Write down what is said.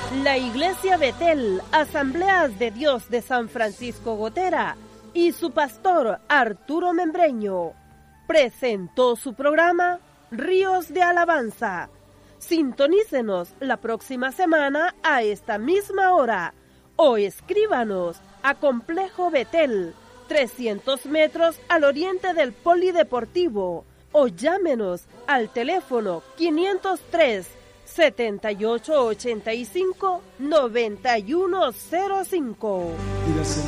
La Iglesia Betel, Asambleas de Dios de San Francisco Gotera y su pastor Arturo Membreño presentó su programa Ríos de Alabanza. Sintonícenos la próxima semana a esta misma hora o escríbanos a Complejo Betel, 300 metros al oriente del Polideportivo, o llámenos al teléfono 503 7885 9105.